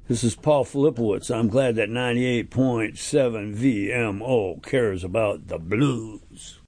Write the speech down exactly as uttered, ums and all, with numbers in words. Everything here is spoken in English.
This is Paul Filipowicz. I'm glad that ninety-eight point seven V M O cares about the blues.